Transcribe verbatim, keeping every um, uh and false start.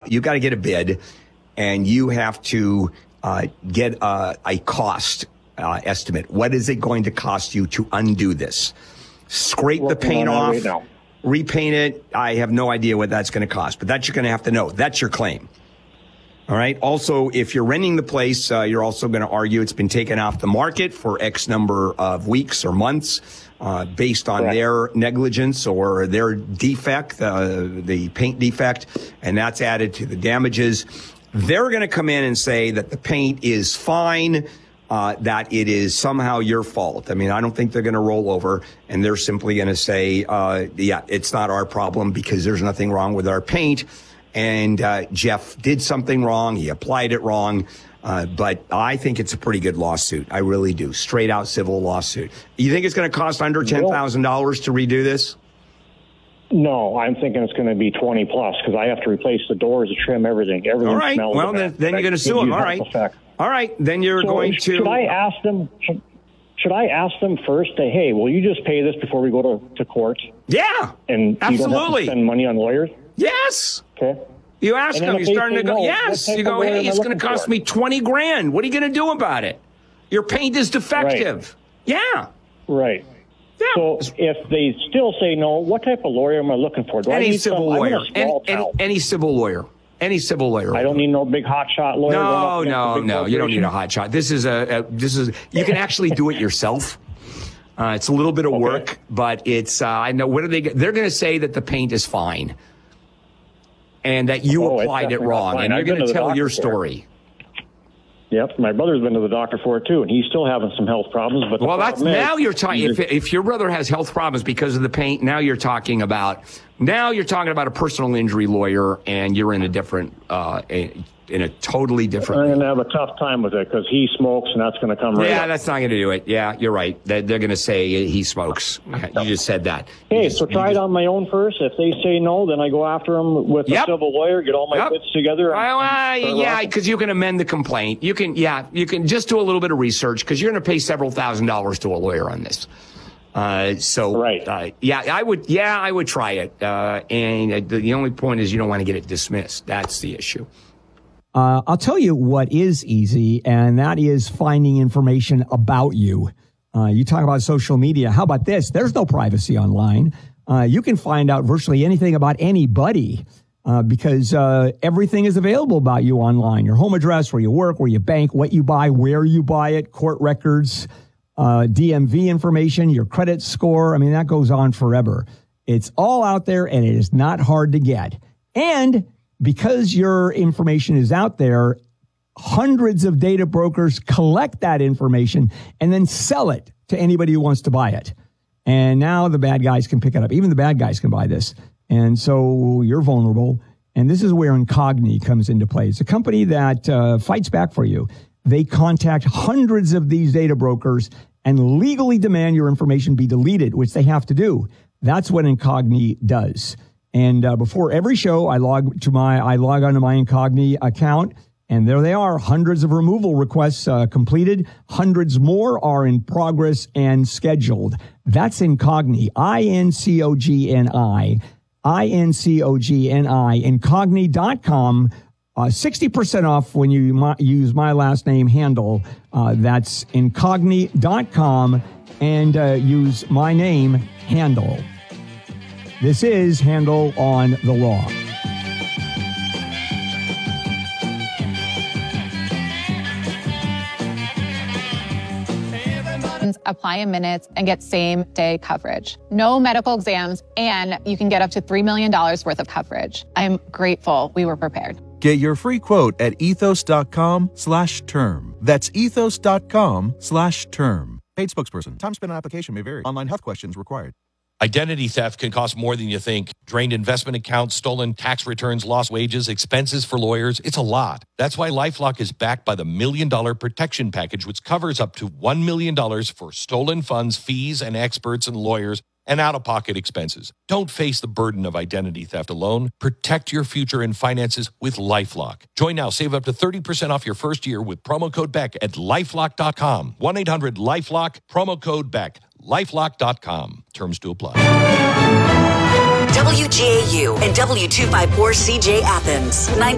you got to get a bid, and you have to uh, get a, a cost uh, estimate. What is it going to cost you to undo this? Scrape the paint off, right, repaint it. I have no idea what that's going to cost, but that you're going to have to know. That's your claim. All right. Also, if you're renting the place, uh, you're also going to argue it's been taken off the market for X number of weeks or months uh, based on Correct. Their negligence or their defect, uh, the paint defect, and that's added to the damages. They're going to come in and say that the paint is fine, uh, that it is somehow your fault. I mean, I don't think they're going to roll over, and they're simply going to say, uh, yeah, it's not our problem because there's nothing wrong with our paint. And uh, Jeff did something wrong. He applied it wrong. Uh, but I think it's a pretty good lawsuit. I really do. Straight out civil lawsuit. You think it's going to cost under ten thousand dollars to redo this? No, I'm thinking it's going to be twenty plus because I have to replace the doors, the trim, everything. Everything All right. smells. Well, then, then you're going to sue them. All right. Effect. All right. Then you're so going to. Should I ask them? Should, should I ask them first? Say, hey, will you just pay this before we go to, to court? Yeah. And absolutely. You don't have to spend money on lawyers? Yes. Okay. You ask them, you're starting to go, no, yes. You go, hey, it's going to cost me twenty grand. What are you going to do about it? Your paint is defective. Right. Yeah. Right. Yeah. So if they still say no, what type of lawyer am I looking for? Do any I need civil some, lawyer. Any, any, any civil lawyer. Any civil lawyer. I don't need no big hotshot lawyer. No, no, no. You don't need a hotshot. This is a, a this is you can actually do it yourself. Uh, it's a little bit of okay. work, but it's uh, I know what are they? They're going to say that the paint is fine. And that you oh, applied it wrong, and you're going to tell your story. Yep, my brother's been to the doctor for it too, and he's still having some health problems. But well, that's now is, you're talking. If, if your brother has health problems because of the paint, now you're talking about now you're talking about a personal injury lawyer, and you're in a different, uh, a, in a totally different. I'm going to have a tough time with it because he smokes, and that's going to come right. Yeah, up. that's not going to do it. Yeah, you're right. They're, they're going to say he smokes. You just said that. Hey, just, so try just, it on my own first. If they say no, then I go after them with yep. a civil lawyer, get all my yep. bits together. And uh, yeah, because you can amend the complaint. You can, yeah, you can just do a little bit of research because you're going to pay several thousand dollars to a lawyer on this. Uh, so, right. uh, yeah, I would, yeah, I would try it. Uh, and the, the only point is you don't want to get it dismissed. That's the issue. Uh, I'll tell you what is easy, and that is finding information about you. Uh, you talk about social media. How about this? There's no privacy online. Uh, you can find out virtually anything about anybody uh, because uh, everything is available about you online. Your home address, where you work, where you bank, what you buy, where you buy it, court records, uh, D M V information, your credit score. I mean, that goes on forever. It's all out there, and it is not hard to get. And because your information is out there, hundreds of data brokers collect that information and then sell it to anybody who wants to buy it. And now the bad guys can pick it up. Even the bad guys can buy this. And so you're vulnerable. And this is where Incogni comes into play. It's a company that uh, fights back for you. They contact hundreds of these data brokers and legally demand your information be deleted, which they have to do. That's what Incogni does. And uh, before every show, I log to my I log onto my Incogni account, and there they are. Hundreds of removal requests uh, completed. Hundreds more are in progress and scheduled. That's Incogni, I N C O G N I, I N C O G N I, Incogni dot com. Uh, sixty percent off when you my, use my last name handle. Uh, that's Incogni dot com, and uh, use my name handle. This is Handle on the Law. Apply in minutes and get same-day coverage. No medical exams, and you can get up to three million dollars worth of coverage. I'm grateful we were prepared. Get your free quote at ethos.com slash term. That's ethos.com slash term. Paid spokesperson. Time spent on application may vary. Online health questions required. Identity theft can cost more than you think. Drained investment accounts, stolen tax returns, lost wages, expenses for lawyers. It's a lot. That's why LifeLock is backed by the Million Dollar Protection Package, which covers up to one million dollars for stolen funds, fees, and experts and lawyers, and out-of-pocket expenses. Don't face the burden of identity theft alone. Protect your future and finances with LifeLock. Join now. Save up to thirty percent off your first year with promo code Beck at lifelock dot com. one eight hundred lifelock, promo code Beck. lifelock dot com. Terms to apply. W G A U and W two fifty-four C J Athens.